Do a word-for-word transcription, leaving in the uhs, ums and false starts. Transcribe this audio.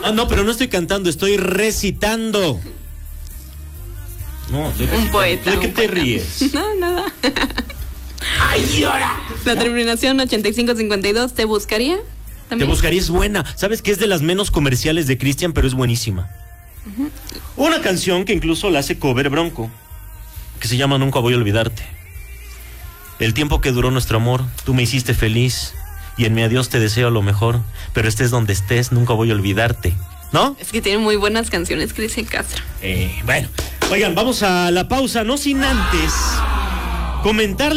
Ah, no, pero no estoy cantando, estoy recitando. No, estoy un poeta. ¿De qué un te poeta. ríes? No, nada. ¡Ay, llora! La terminación ochenta y cinco cincuenta y dos, ¿te buscaría? Te buscaría es buena. ¿Sabes que es de las menos comerciales de Cristian, pero es buenísima? Uh-huh. Una canción que incluso la hace cover Bronco, que se llama Nunca voy a olvidarte. El tiempo que duró nuestro amor, tú me hiciste feliz, y en mi adiós te deseo lo mejor, pero estés donde estés, nunca voy a olvidarte. ¿No? Es que tiene muy buenas canciones, Cristian Castro. Eh, bueno, oigan, vamos a la pausa, no sin antes comentar